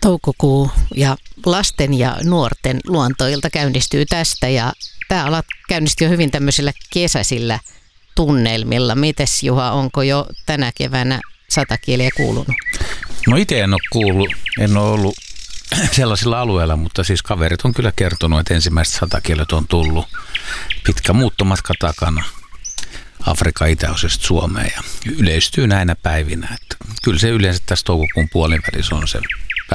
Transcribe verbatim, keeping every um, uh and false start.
Toukokuu ja lasten ja nuorten luontoilta käynnistyy tästä ja tämä ala käynnistyy hyvin tämmöisillä kesäisillä tunnelmilla. Mites Juha, onko jo tänä keväänä satakieliä kuulunut? No itse en ole kuullut, en ole ollut sellaisilla alueilla, mutta siis kaverit on kyllä kertonut, että ensimmäiset satakielet on tullut pitkä muuttomatka takana Afrikan itäosesta Suomeen ja yleistyy näinä päivinä. Että kyllä se yleensä tässä toukokuun puolivälissä on se